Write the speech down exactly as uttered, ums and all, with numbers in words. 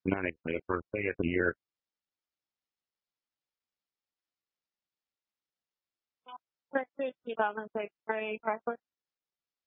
night, the first day of the year. Six two thousand six, Ray Chrysler.